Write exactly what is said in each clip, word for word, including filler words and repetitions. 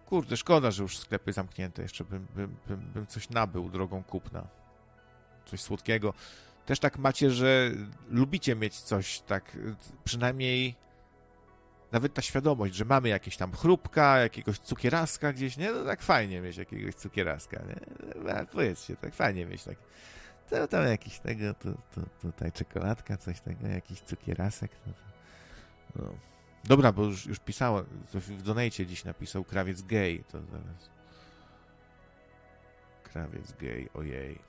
Kurde, szkoda, że już sklepy zamknięte. Jeszcze bym, bym, bym, bym coś nabył drogą kupna. Coś słodkiego. Też tak macie, że lubicie mieć coś tak, przynajmniej nawet ta świadomość, że mamy jakieś tam chrupka, jakiegoś cukieraska gdzieś, nie? No tak fajnie mieć jakiegoś cukieraska, nie? No, powiedzcie, tak fajnie mieć tak. To tam jakiś tego, tu, tu, tutaj czekoladka, coś tego, jakiś cukierasek. To, to. No. Dobra, bo już, już pisałem, w donajcie dziś napisał krawiec gej, to zaraz. Krawiec gej, ojej.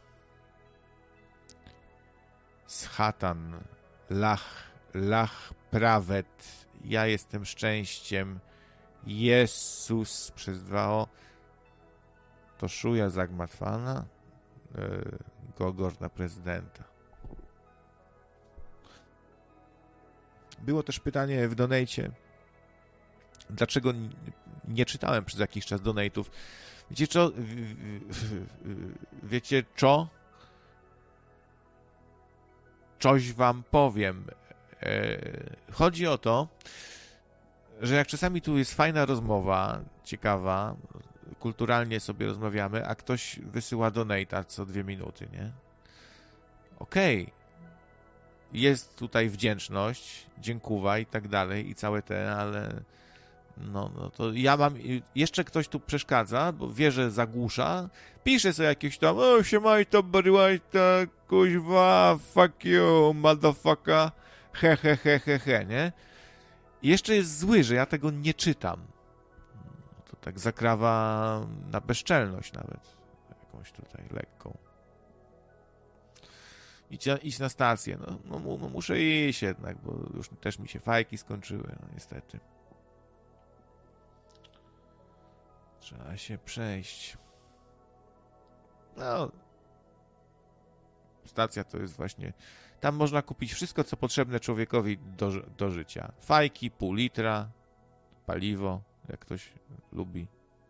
Schatan, lach, lach, prawet, ja jestem szczęściem, Jezus przez dwa o, to szuja zagmatwana, yy, Gogor na prezydenta. Było też pytanie w donajcie, dlaczego nie czytałem przez jakiś czas donate'ów. Wiecie co? Wiecie co? Coś wam powiem. Chodzi o to, że jak czasami tu jest fajna rozmowa, ciekawa, kulturalnie sobie rozmawiamy, a ktoś wysyła donate'a co dwie minuty, nie? Okej. Okay. Jest tutaj wdzięczność, dziękuwa i tak dalej, i całe te, ale no, no to ja mam, jeszcze ktoś tu przeszkadza, bo wie, że zagłusza, pisze sobie jakieś tam, o, siemajto, barywajto, kuźwa, fuck you, motherfucker, he, he, he, he, he, nie? I jeszcze jest zły, że ja tego nie czytam. To tak zakrawa na bezczelność nawet, jakąś tutaj lekką. Idź, idź na stację. No, no, no muszę iść jednak, bo już też mi się fajki skończyły, no niestety. Trzeba się przejść. No. Stacja to jest właśnie... Tam można kupić wszystko, co potrzebne człowiekowi do, do życia. Fajki, pół litra, paliwo, jak ktoś lubi.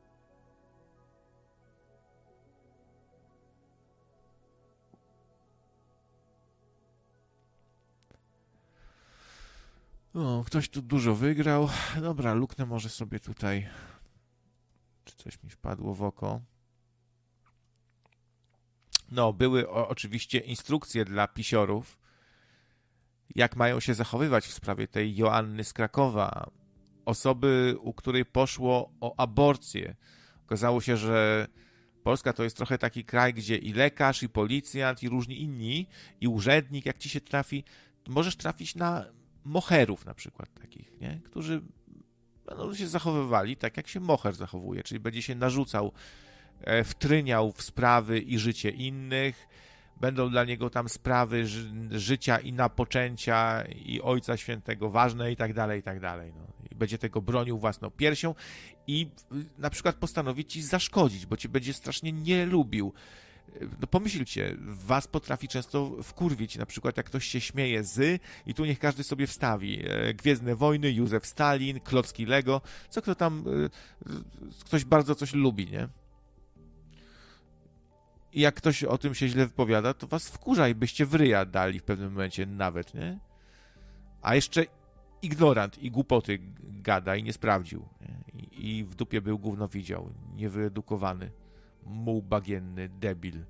O, ktoś tu dużo wygrał. Dobra, luknę może sobie tutaj. Czy coś mi wpadło w oko? No, były o, oczywiście instrukcje dla pisiorów, jak mają się zachowywać w sprawie tej Joanny z Krakowa. Osoby, u której poszło o aborcję. Okazało się, że Polska to jest trochę taki kraj, gdzie i lekarz, i policjant, i różni inni, i urzędnik, jak ci się trafi, możesz trafić na moherów na przykład takich, nie? Którzy będą się zachowywali tak, jak się moher zachowuje, czyli będzie się narzucał, wtryniał w sprawy i życie innych, będą dla niego tam sprawy ży- życia i napoczęcia i Ojca Świętego ważne i tak dalej, i tak dalej. No. I będzie tego bronił własną piersią i na przykład postanowi ci zaszkodzić, bo cię będzie strasznie nie lubił. No pomyślcie, was potrafi często wkurwić, na przykład jak ktoś się śmieje z, i tu niech każdy sobie wstawi, Gwiezdne Wojny, Józef Stalin, klocki Lego, co kto tam, ktoś bardzo coś lubi, nie? I jak ktoś o tym się źle wypowiada, to was wkurza i byście w ryja dali w pewnym momencie nawet, nie? A jeszcze ignorant i głupoty gada i nie sprawdził, nie? I, i w dupie był, gówno widział, niewyedukowany. Muł bagienny, debil.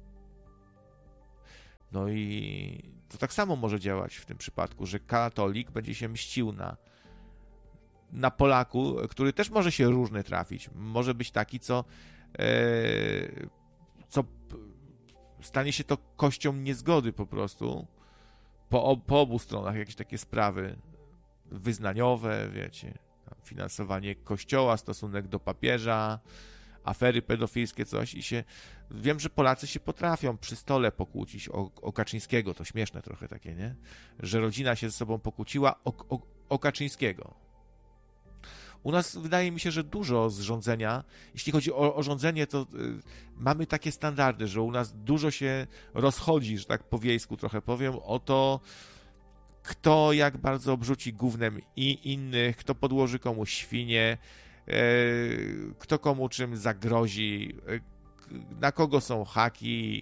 No i to tak samo może działać w tym przypadku, że katolik będzie się mścił na, na Polaku, który też może się różny trafić. Może być taki, co, e, co stanie się to kością niezgody po prostu. Po, po obu stronach jakieś takie sprawy wyznaniowe, wiecie, finansowanie kościoła, stosunek do papieża, afery pedofilskie, coś i się... Wiem, że Polacy się potrafią przy stole pokłócić o, o Kaczyńskiego, to śmieszne trochę takie, nie? Że rodzina się ze sobą pokłóciła o, o, o Kaczyńskiego. U nas wydaje mi się, że dużo z rządzenia, jeśli chodzi o, o rządzenie, to y, mamy takie standardy, że u nas dużo się rozchodzi, że tak po wiejsku trochę powiem, o to, kto jak bardzo obrzuci gównem i innych, kto podłoży komu świnie, kto komu czym zagrozi, na kogo są haki.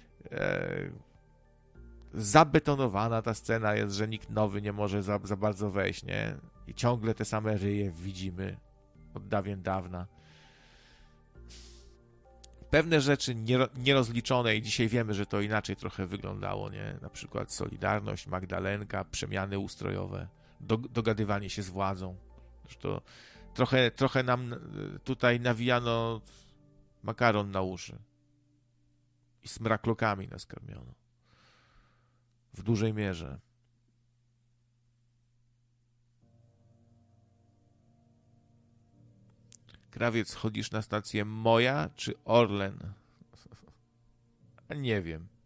Zabetonowana ta scena jest, że nikt nowy nie może za, za bardzo wejść, nie? I ciągle te same ryje widzimy od dawien dawna. pewne rzeczy nierozliczone i dzisiaj wiemy, że to inaczej trochę wyglądało, nie? Na przykład Solidarność, Magdalenka, przemiany ustrojowe, dogadywanie się z władzą. To trochę, trochę nam tutaj nawijano makaron na uszy i smraklokami nas karmiono. W dużej mierze. Krawiec, chodzisz na stację Moja czy Orlen? Nie wiem.